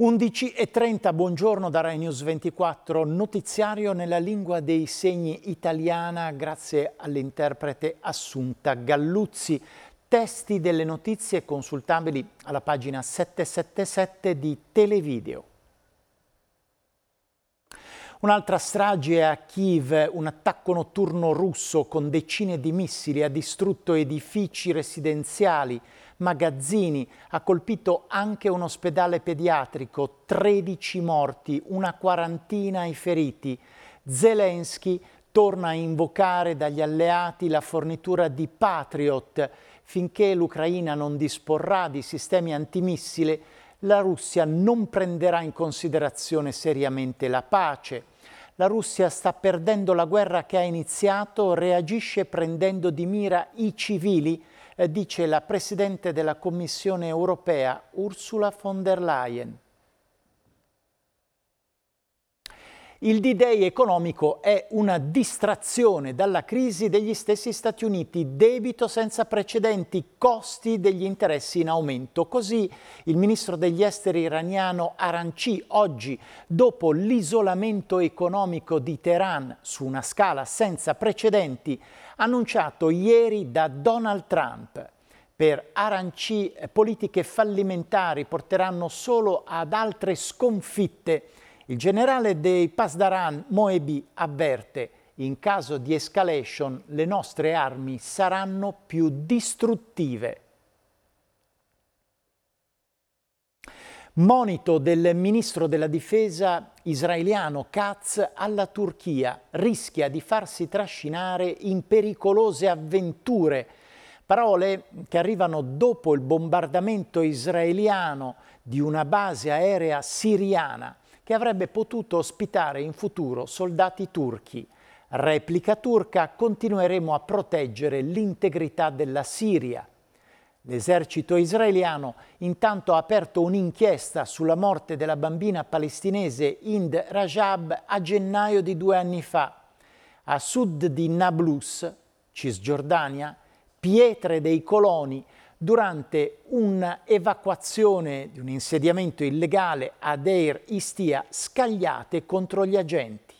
11:30, buongiorno da Rai News 24, notiziario nella lingua dei segni italiana grazie all'interprete Assunta Galluzzi. Testi delle notizie consultabili alla pagina 777 di Televideo. Un'altra strage a Kiev, un attacco notturno russo con decine di missili ha distrutto edifici residenziali, magazzini, ha colpito anche un ospedale pediatrico, 13 morti, una quarantina i feriti. Zelensky torna a invocare dagli alleati la fornitura di Patriot. Finché l'Ucraina non disporrà di sistemi antimissile, la Russia non prenderà in considerazione seriamente la pace. La Russia sta perdendo la guerra che ha iniziato, reagisce prendendo di mira i civili, dice la Presidente della Commissione europea Ursula von der Leyen. Il D-Day economico è una distrazione dalla crisi degli stessi Stati Uniti, debito senza precedenti, costi degli interessi in aumento. Così il ministro degli esteri iraniano Aranci oggi, dopo l'isolamento economico di Teheran su una scala senza precedenti, annunciato ieri da Donald Trump. Per Aranci politiche fallimentari porteranno solo ad altre sconfitte. Il generale dei Pasdaran Moebi avverte: in caso di escalation le nostre armi saranno più distruttive. Monito del ministro della difesa israeliano Katz alla Turchia: rischia di farsi trascinare in pericolose avventure. Parole che arrivano dopo il bombardamento israeliano di una base aerea siriana che avrebbe potuto ospitare in futuro soldati turchi. Replica turca: continueremo a proteggere l'integrità della Siria. L'esercito israeliano intanto ha aperto un'inchiesta sulla morte della bambina palestinese Hind Rajab a gennaio di 2 anni fa. A sud di Nablus, Cisgiordania, pietre dei coloni durante un'evacuazione di un insediamento illegale a Deir Istia scagliate contro gli agenti.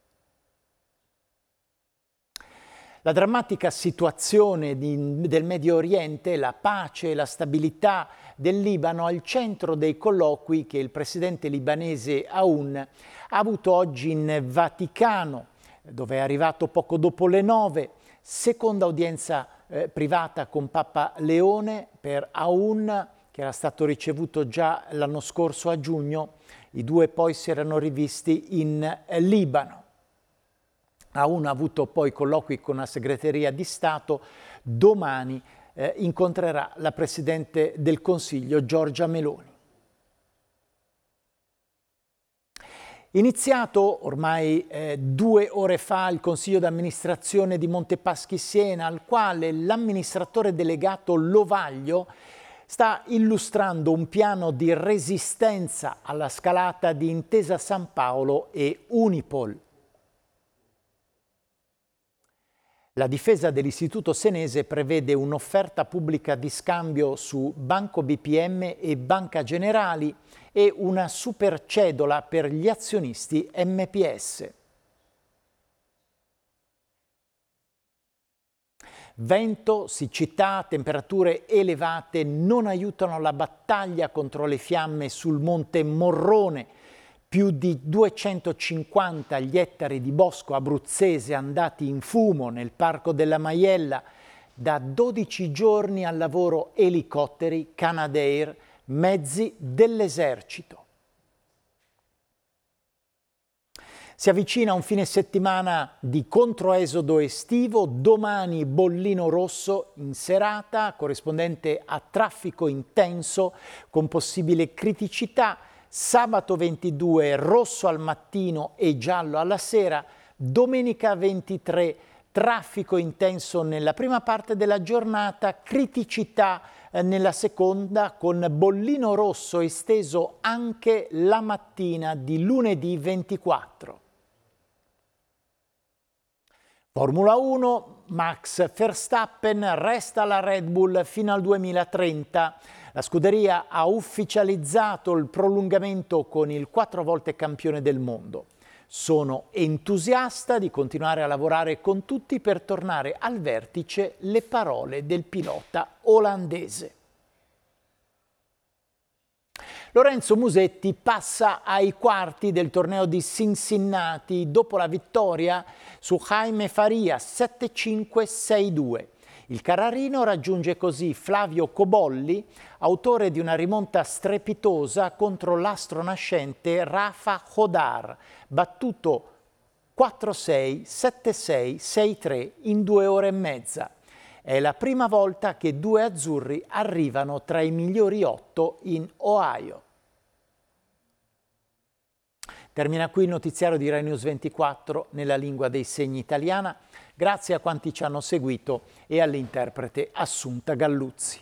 La drammatica situazione del Medio Oriente, la pace e la stabilità del Libano al centro dei colloqui che il presidente libanese Aoun ha avuto oggi in Vaticano, dove è arrivato poco dopo le 9, seconda udienza privata con Papa Leone per Aoun, che era stato ricevuto già l'anno scorso a giugno. I due poi si erano rivisti in Libano. Aoun ha avuto poi colloqui con la segreteria di Stato. Domani incontrerà la Presidente del Consiglio Giorgia Meloni. Iniziato ormai 2 ore fa il Consiglio d'amministrazione di Montepaschi Siena, al quale l'amministratore delegato Lovaglio sta illustrando un piano di resistenza alla scalata di Intesa San Paolo e Unipol. La difesa dell'Istituto Senese prevede un'offerta pubblica di scambio su Banco BPM e Banca Generali e una supercedola per gli azionisti MPS. Vento, siccità, temperature elevate non aiutano la battaglia contro le fiamme sul Monte Morrone. Più di 250 gli ettari di bosco abruzzese andati in fumo nel Parco della Maiella. Da 12 giorni al lavoro elicotteri, Canadair, mezzi dell'esercito. Si avvicina un fine settimana di controesodo estivo, domani bollino rosso in serata, corrispondente a traffico intenso con possibile criticità. Sabato 22 rosso al mattino e giallo alla sera, domenica 23 traffico intenso nella prima parte della giornata, criticità nella seconda con bollino rosso esteso anche la mattina di lunedì 24. Formula 1, Max Verstappen resta alla Red Bull fino al 2030. La scuderia ha ufficializzato il prolungamento con il 4 volte campione del mondo. Sono entusiasta di continuare a lavorare con tutti per tornare al vertice, le parole del pilota olandese. Lorenzo Musetti passa ai quarti del torneo di Cincinnati dopo la vittoria su Jaime Farias 7-5-6-2. Il carrarino raggiunge così Flavio Cobolli, autore di una rimonta strepitosa contro l'astro nascente Rafa Hodar, battuto 4-6, 7-6, 6-3 in 2 ore e mezza. È la prima volta che 2 azzurri arrivano tra i migliori 8 in Ohio. Termina qui il notiziario di Rai News 24 nella lingua dei segni italiana. Grazie a quanti ci hanno seguito e all'interprete Assunta Galluzzi.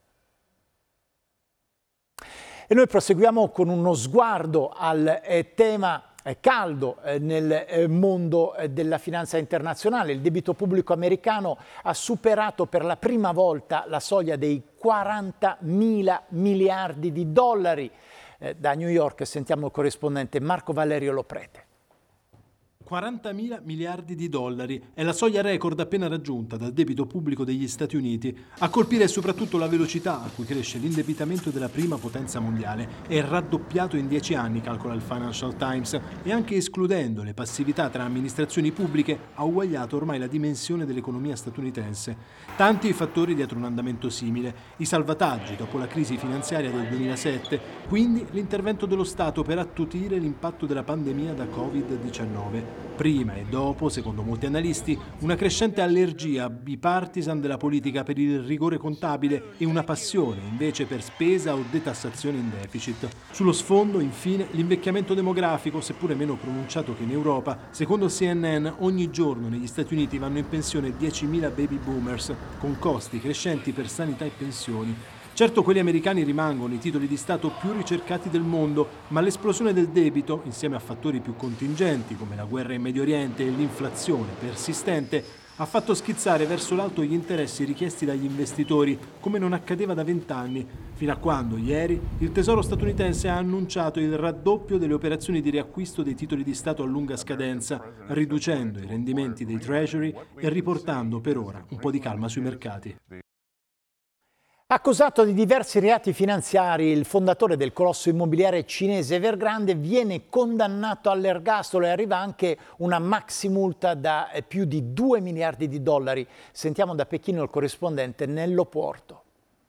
E noi proseguiamo con uno sguardo al tema caldo nel mondo della finanza internazionale. Il debito pubblico americano ha superato per la prima volta la soglia dei 40.000 miliardi di dollari. Da New York sentiamo il corrispondente Marco Valerio Loprete. 40.000 miliardi di dollari è la soglia record appena raggiunta dal debito pubblico degli Stati Uniti. A colpire è soprattutto la velocità a cui cresce l'indebitamento della prima potenza mondiale. È raddoppiato in 10 anni, calcola il Financial Times, e anche escludendo le passività tra amministrazioni pubbliche ha uguagliato ormai la dimensione dell'economia statunitense. Tanti i fattori dietro un andamento simile. I salvataggi dopo la crisi finanziaria del 2007, quindi l'intervento dello Stato per attutire l'impatto della pandemia da Covid-19. Prima e dopo, secondo molti analisti, una crescente allergia bipartisan della politica per il rigore contabile e una passione invece per spesa o detassazione in deficit. Sullo sfondo, infine, l'invecchiamento demografico, seppure meno pronunciato che in Europa. Secondo CNN, ogni giorno negli Stati Uniti vanno in pensione 10.000 baby boomers, con costi crescenti per sanità e pensioni. Certo, quelli americani rimangono i titoli di Stato più ricercati del mondo, ma l'esplosione del debito, insieme a fattori più contingenti come la guerra in Medio Oriente e l'inflazione persistente, ha fatto schizzare verso l'alto gli interessi richiesti dagli investitori, come non accadeva da 20 anni, fino a quando ieri il Tesoro statunitense ha annunciato il raddoppio delle operazioni di riacquisto dei titoli di Stato a lunga scadenza, riducendo i rendimenti dei Treasury e riportando per ora un po' di calma sui mercati. Accusato di diversi reati finanziari, il fondatore del colosso immobiliare cinese Evergrande viene condannato all'ergastolo e arriva anche una maxi multa da più di 2 miliardi di dollari. Sentiamo da Pechino il corrispondente Nello Porto.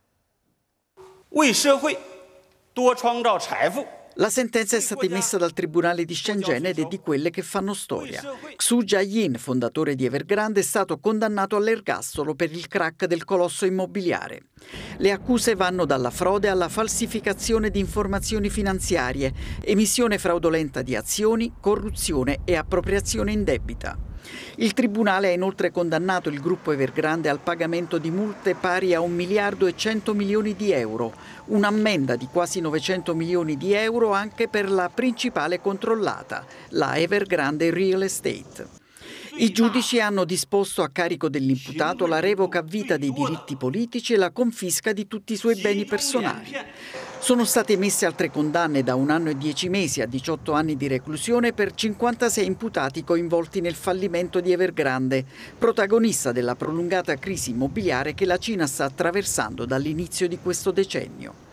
La sentenza è stata emessa dal Tribunale di Shenzhen ed è di quelle che fanno storia. Xu Jiayin, fondatore di Evergrande, è stato condannato all'ergastolo per il crack del colosso immobiliare. Le accuse vanno dalla frode alla falsificazione di informazioni finanziarie, emissione fraudolenta di azioni, corruzione e appropriazione indebita. Il Tribunale ha inoltre condannato il gruppo Evergrande al pagamento di multe pari a 1 miliardo e 100 milioni di euro, un'ammenda di quasi 900 milioni di euro anche per la principale controllata, la Evergrande Real Estate. I giudici hanno disposto a carico dell'imputato la revoca a vita dei diritti politici e la confisca di tutti i suoi beni personali. Sono state emesse altre condanne da 1 anno e 10 mesi a 18 anni di reclusione per 56 imputati coinvolti nel fallimento di Evergrande, protagonista della prolungata crisi immobiliare che la Cina sta attraversando dall'inizio di questo decennio.